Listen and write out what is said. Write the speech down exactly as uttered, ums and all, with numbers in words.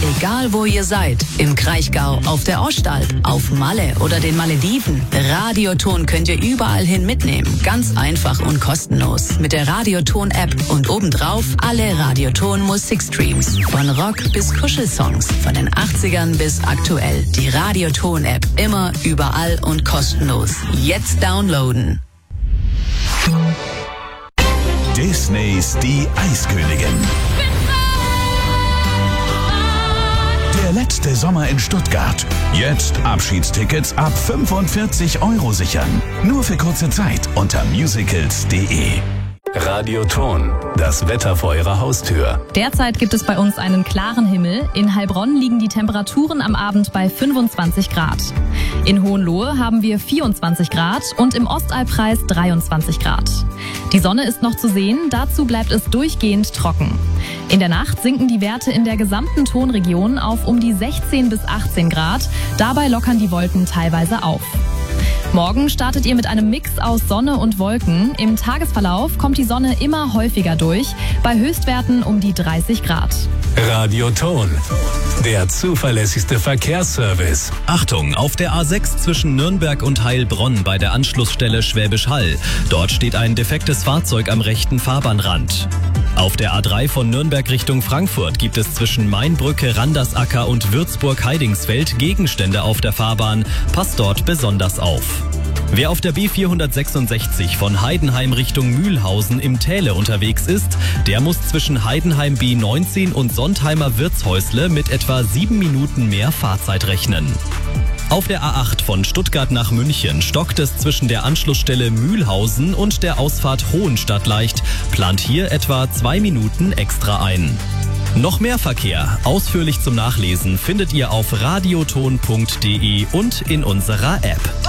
Egal wo ihr seid, im Kraichgau, auf der Ostalb, auf Malle oder den Malediven, Radioton könnt ihr überall hin mitnehmen. Ganz einfach und kostenlos. Mit der Radioton-App und obendrauf alle Radioton-Musikstreams. Von Rock bis Kuschelsongs, von den achtzigern bis aktuell. Die Radioton-App immer, überall und kostenlos. Jetzt downloaden. Disneys Die Eiskönigin. Der letzte Sommer in Stuttgart. Jetzt Abschiedstickets ab fünfundvierzig Euro sichern. Nur für kurze Zeit unter musicals punkt de. Radioton, das Wetter vor Ihrer Haustür. Derzeit gibt es bei uns einen klaren Himmel. In Heilbronn liegen die Temperaturen am Abend bei fünfundzwanzig Grad. In Hohenlohe haben wir vierundzwanzig Grad und im Ostalbkreis dreiundzwanzig Grad. Die Sonne ist noch zu sehen, dazu bleibt es durchgehend trocken. In der Nacht sinken die Werte in der gesamten Tonregion auf um die sechzehn bis achtzehn Grad. Dabei lockern die Wolken teilweise auf. Morgen startet ihr mit einem Mix aus Sonne und Wolken. Im Tagesverlauf kommt die Sonne immer häufiger durch, bei Höchstwerten um die dreißig Grad. Radioton, der zuverlässigste Verkehrsservice. Achtung, auf der A sechs zwischen Nürnberg und Heilbronn bei der Anschlussstelle Schwäbisch Hall. Dort steht ein defektes Fahrzeug am rechten Fahrbahnrand. Auf der A drei von Nürnberg Richtung Frankfurt gibt es zwischen Mainbrücke, Randersacker und Würzburg-Heidingsfeld Gegenstände auf der Fahrbahn. Passt dort besonders auf. Wer auf der B vierhundertsechsundsechzig von Heidenheim Richtung Mühlhausen im Täle unterwegs ist, der muss zwischen Heidenheim B neunzehn und Sontheimer Wirtshäusle mit etwa sieben Minuten mehr Fahrzeit rechnen. Auf der A acht von Stuttgart nach München stockt es zwischen der Anschlussstelle Mühlhausen und der Ausfahrt Hohenstadt leicht. Plant hier etwa zwei Minuten extra ein. Noch mehr Verkehr, ausführlich zum Nachlesen, findet ihr auf radioton punkt de und in unserer App.